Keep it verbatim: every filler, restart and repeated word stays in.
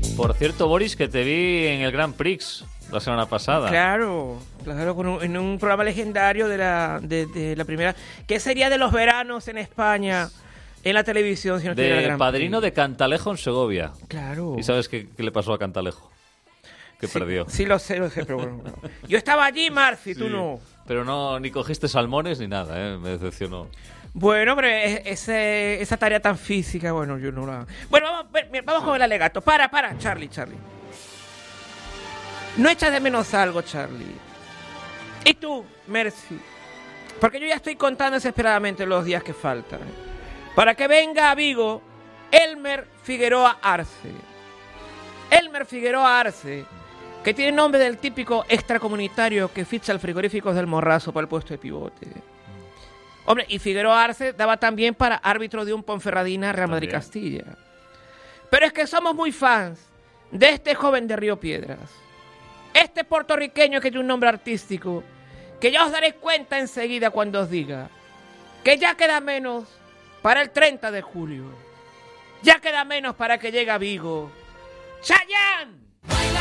Por cierto, Boris, que te vi en el Grand Prix la semana pasada. Claro, claro, con un, en un programa legendario de la, de, de la primera... ¿Qué sería de los veranos en España en la televisión? Si no estuviera el De Grand padrino Prix? de Cantalejo en Segovia. Claro. ¿Y sabes qué, qué le pasó a Cantalejo? Que sí, perdió. Sí, lo sé, lo sé, pero bueno. bueno. Yo estaba allí, Marci, tú Sí, no. Pero no, ni cogiste salmones ni nada, ¿eh? Me decepcionó. Bueno, pero es- ese, esa tarea tan física, bueno, yo no la... Bueno, vamos, ver, mira, vamos con el alegato. Para, para, Charlie, Charlie. ¿No echas de menos algo, Charlie? ¿Y tú, Mercy? Porque yo ya estoy contando desesperadamente los días que faltan. Para que venga a Vigo Elmer Figueroa Arce. Elmer Figueroa Arce, que tiene nombre del típico extracomunitario que ficha al frigoríficos del Morrazo para el puesto de pivote. Hombre, y Figueroa Arce daba también para árbitro de un Ponferradina Real Madrid Castilla. Pero es que somos muy fans de este joven de Río Piedras. Este puertorriqueño que tiene un nombre artístico, que ya os daréis cuenta enseguida cuando os diga que ya queda menos para el treinta de julio. Ya queda menos para que llegue a Vigo. ¡Chayanne!